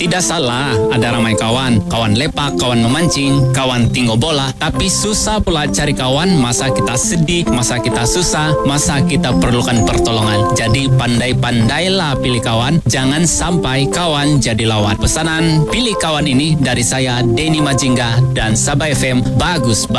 Tidak salah ada ramai kawan, kawan lepak, kawan memancing, kawan tinggal bola, tapi susah pula cari kawan masa kita sedih, masa kita susah, masa kita perlukan pertolongan. Jadi pandai-pandailah pilih kawan, jangan sampai kawan jadi lawan. Pesanan pilih kawan ini dari saya, Denny Majingga dan Sabah FM, bagus.